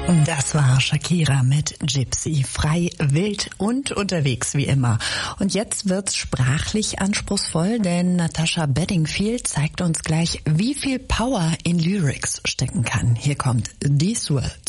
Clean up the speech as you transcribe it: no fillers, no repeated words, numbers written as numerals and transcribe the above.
Das war Shakira mit Gypsy, frei, wild und unterwegs wie immer. Und jetzt wird's sprachlich anspruchsvoll, denn Natasha Bedingfield zeigt uns gleich, wie viel Power in Lyrics stecken kann. Hier kommt These Words.